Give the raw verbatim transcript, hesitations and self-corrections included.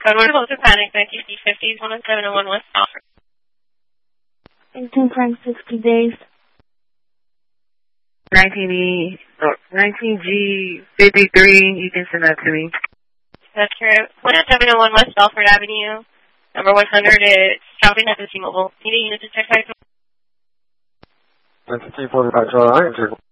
Code one Delta Panic, nineteen D fifties, one oh seven oh one West Alfred. eighteen times sixty days. nineteen E, oh, nineteen G fifty-three, you can send that to me. That's correct. one oh seven oh one West Alfred Avenue, number one hundred, it's shopping at the T-Mobile. Need a unit to check back. That's T forty-five, Charlie. I can check.